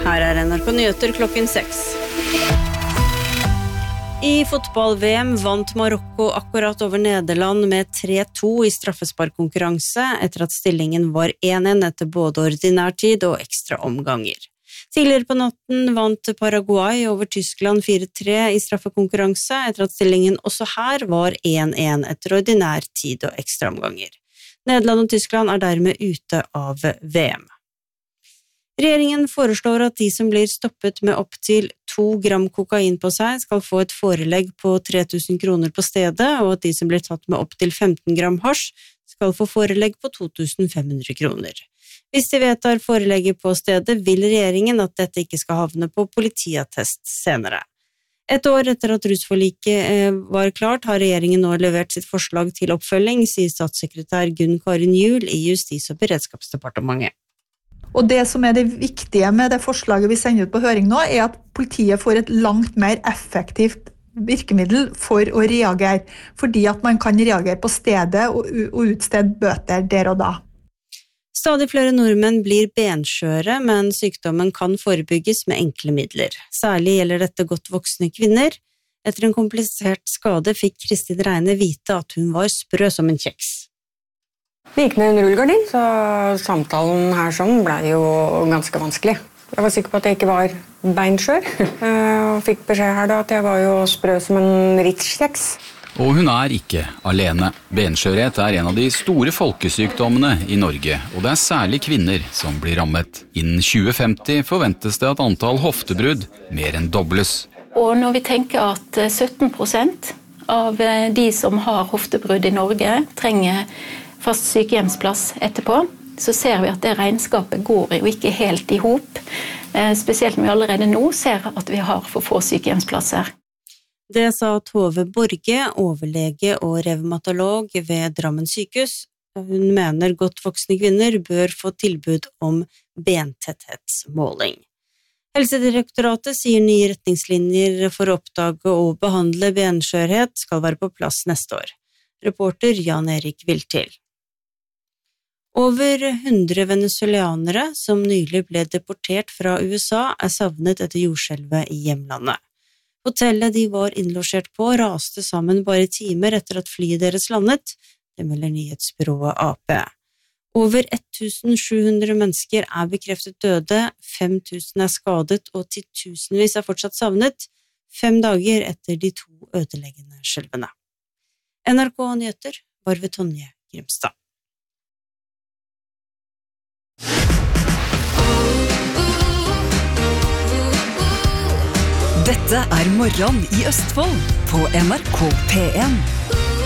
Her NRK Nyheter klokken 6. I fotball-VM vant Marokko akkurat over Nederland med 3-2 i straffesparkkonkurranse etter at stillingen var 1-1 etter både ordinær tid og ekstra omganger. Tidligere på natten vant Paraguay over Tyskland 4-3 i straffekonkurranse etter at stillingen også her var 1-1 etter ordinær tid og ekstra omganger. Nederland og Tyskland dermed ute av VM. Regjeringen foreslår at de som blir stoppet med opp til 2 gram kokain på seg skal få et forelegg på 3000 kroner på stedet, og at de som blir tatt med opp til 15 gram hasj skal få forelegg på 2500 kroner. Hvis de vedtar forelegget på stedet, vil regjeringen at dette ikke skal havne på politiattest senere. Et år etter at rusforliket var klart, har regjeringen nå levert sitt forslag til oppfølging, sier statssekretær Gunn Karin Juel i Justis- og beredskapsdepartementet. Og det som det viktige med det forslaget vi sender ut på høring nå, at politiet får et langt mer effektivt virkemiddel for å reagere, fordi at man kan reagere på stedet og utstede bøter der og da. Stadig flere nordmenn blir benskjøre, men sykdommen kan forebygges med enkle midler. Særlig gjelder dette godt voksne kvinner. Etter en komplisert skade fikk Kristin Reine vite at hun var sprø som en kjeks. Vi gikk med en rullegardin, så samtalen her sånn ble jo ganske vanskelig. Jeg var sikker på at jeg ikke var beinskjør, og fikk beskjed her da at jeg var jo sprø som en Ritz-kjeks. Og hun ikke alene. Benskjørhet en av de store folkesykdommene i Norge, og det særlig kvinner som blir rammet. Innen 2050 forventes det at antall hoftebrudd mer enn dobles. Og når vi tenker at 17% av de som har hoftebrudd i Norge trenger fast sykehjemsplass etterpå, så ser vi at det regnskapet går jo ikke helt i hop, spesielt når vi allerede nå ser at vi har for få sykehjemsplasser. Det sa Tove Borge, overlege og revmatolog ved Drammen sykehus. Hun mener godt voksne kvinner bør få tilbud om bentetthetsmåling. Helsedirektoratet sier nye retningslinjer for å oppdage og behandle benskjørhet skal være på plass neste år. Reporter Jan Erik Viltil. Over 100 venezuelanere som nylig ble deportert fra USA savnet etter jordskjelvet i hjemlandet. Hotellet de var innlosjert på raste sammen bare timer etter at flyet deres landet, det melder nyhetsbyrået AP. Over 1700 mennesker bekreftet døde, 5000 skadet og titusenvis fortsatt savnet, 5 dager etter de 2 ødeleggende skjelvene. NRK Nyheter var ved Tonje Grimstad. Dette morgen i Østfold på NRK P1.